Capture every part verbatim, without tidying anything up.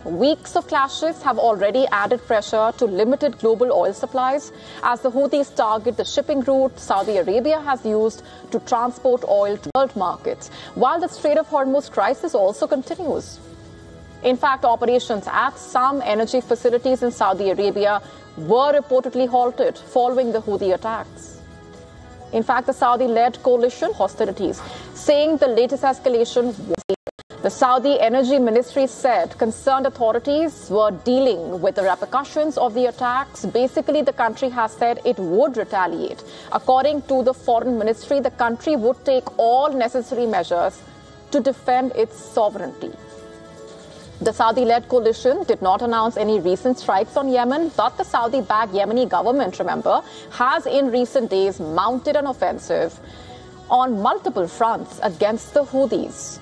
Weeks of clashes have already added pressure to limited global oil supplies as the Houthis target the shipping route Saudi Arabia has used to transport oil to world markets, while the Strait of Hormuz crisis also continues. In fact, operations at some energy facilities in Saudi Arabia were reportedly halted following the Houthi attacks. In fact, the Saudi-led coalition hostilities, saying the latest escalation was the Saudi Energy Ministry said concerned authorities were dealing with the repercussions of the attacks. Basically, the country has said it would retaliate. According to the Foreign Ministry, the country would take all necessary measures to defend its sovereignty. The Saudi-led coalition did not announce any recent strikes on Yemen, but the Saudi-backed Yemeni government, remember, has in recent days mounted an offensive on multiple fronts against the Houthis.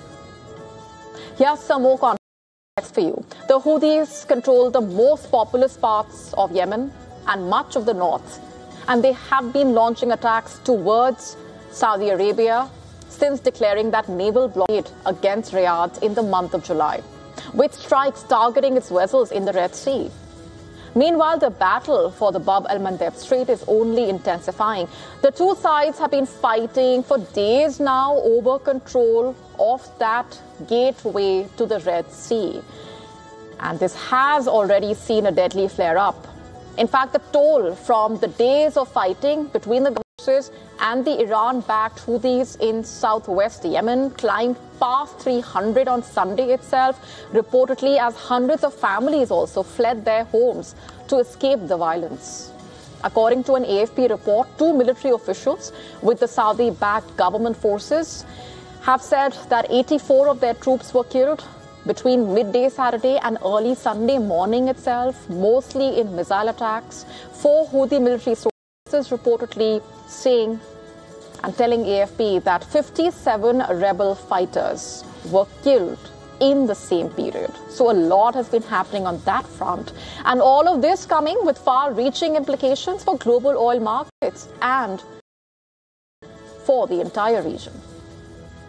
Here's some more context for you. The Houthis control the most populous parts of Yemen and much of the north, and they have been launching attacks towards Saudi Arabia since declaring that naval blockade against Riyadh in the month of July, with strikes targeting its vessels in the Red Sea. Meanwhile, the battle for the Bab el-Mandeb Strait is only intensifying. The two sides have been fighting for days now over control of that gateway to the Red Sea. And this has already seen a deadly flare-up. In fact, the toll from the days of fighting between the forces and the Iran-backed Houthis in southwest Yemen climbed past three hundred on Sunday itself, reportedly as hundreds of families also fled their homes to escape the violence. According to an A F P report, two military officials with the Saudi-backed government forces have said that eighty-four of their troops were killed between midday Saturday and early Sunday morning itself, mostly in missile attacks. Four Houthi military sources reportedly saying and telling A F P that fifty-seven rebel fighters were killed in the same period. So a lot has been happening on that front. And all of this coming with far-reaching implications for global oil markets and for the entire region.